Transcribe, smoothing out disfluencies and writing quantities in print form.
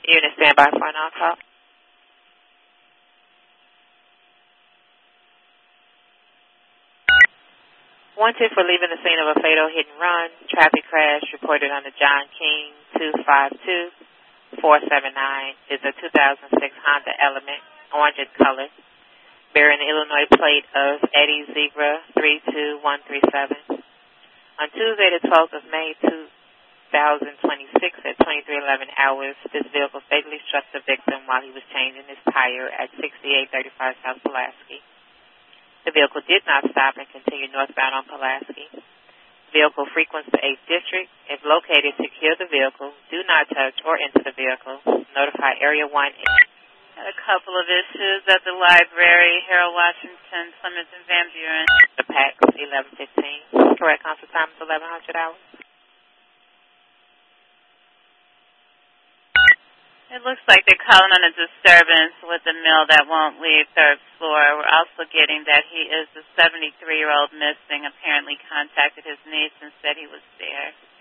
Unit standby for an on-call. Wanted for leaving the scene of a fatal hit and run. Traffic crash reported on the John King 252479 is a 2006 Honda Element, orange in color, bearing the Illinois plate of Eddie Zebra 32137. On Tuesday, the 12th of May 2026 at 23:11 hours, this vehicle fatally struck the victim while he was changing his tire at 6835 South Pulaski. The vehicle did not stop and continued northbound on Pulaski. The vehicle frequents the 8th District. If located, secure the vehicle. Do not touch or enter the vehicle. Notify Area 1. Had a couple of issues at the library, Harold Washington, Plymouth, and Van Buren. The PAX 11:15. Correct constant time is 1100 hours. It looks like they're calling on a disturbance with the mill that won't leave third floor. We're also getting that he is a 73-year-old missing, apparently contacted his niece and said he was there.